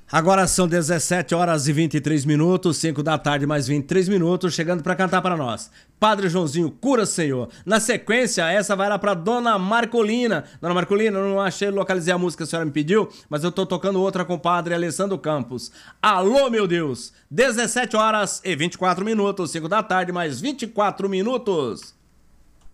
Agora são 17 horas e 23 minutos, 5 da tarde mais 23 minutos, chegando para cantar para nós. Padre Joãozinho, cura, Senhor. Na sequência, essa vai lá para Dona Marcolina. Dona Marcolina, eu não achei, localizei a música que a senhora me pediu, mas eu tô tocando outra com o Padre Alessandro Campos. Alô, meu Deus! 17 horas e 24 minutos, 5 da tarde mais 24 minutos.